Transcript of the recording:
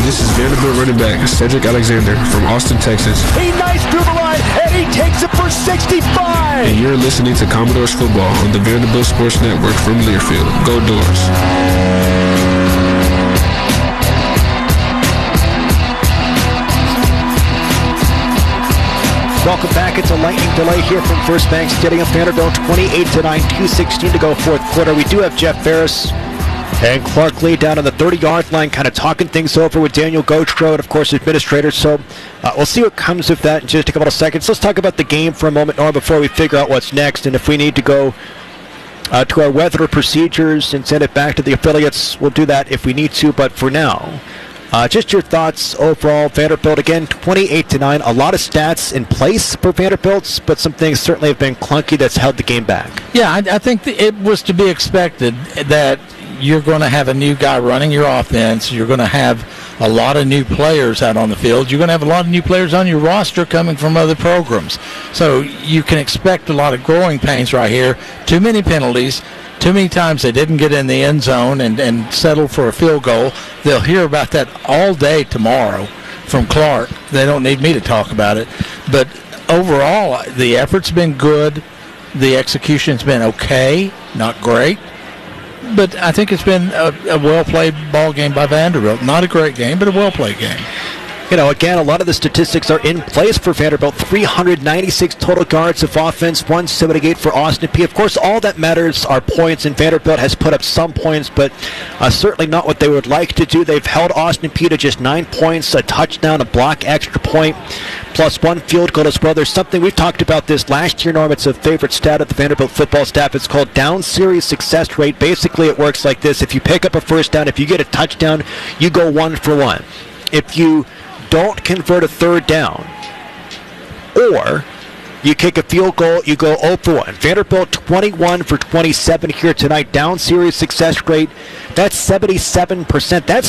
This is Vanderbilt running back Cedric Alexander from Austin, Texas. He knifes through the line, and he takes it for 65! And you're listening to Commodores Football on the Vanderbilt Sports Network from Learfield. Go Doors. Welcome back. It's a lightning delay here from First Bank Stadium. Vanderbilt 28-9, 2:16 to go fourth quarter. We do have Jeff Ferris and Clark Lee down on the 30-yard line, kind of talking things over with Daniel Gotro and, of course, administrators. So we'll see what comes of that in just a couple of seconds. Let's talk about the game for a moment, Norm, before we figure out what's next. And if we need to go to our weather procedures and send it back to the affiliates, we'll do that if we need to. But for now, just your thoughts overall. Vanderbilt, again, 28-9. A lot of stats in place for Vanderbilt, but some things certainly have been clunky that's held the game back. Yeah, I think it was to be expected that you're going to have a new guy running your offense. You're going to have a lot of new players out on the field. You're going to have a lot of new players on your roster coming from other programs. So you can expect a lot of growing pains right here. Too many penalties. Too many times they didn't get in the end zone and settle for a field goal. They'll hear about that all day tomorrow from Clark. They don't need me to talk about it. But overall, the effort's been good. The execution's been okay, not great. But I think it's been a well-played ball game by Vanderbilt. Not a great game, but a well-played game. You know, again, a lot of the statistics are in place for Vanderbilt. 396 total yards of offense, 178 for Austin Peay. Of course, all that matters are points, and Vanderbilt has put up some points, but certainly not what they would like to do. They've held Austin Peay to just 9 points, a touchdown, a block, extra point, plus 1 field goal as well. There's something, we've talked about this last year, Norm. It's a favorite stat of the Vanderbilt football staff. It's called down series success rate. Basically, it works like this. If you pick up a first down, if you get a touchdown, you go 1 for 1. If you don't convert a third down, or you kick a field goal, you go 0 for 1. Vanderbilt 21 for 27 here tonight. Down series success rate, that's 77%. That's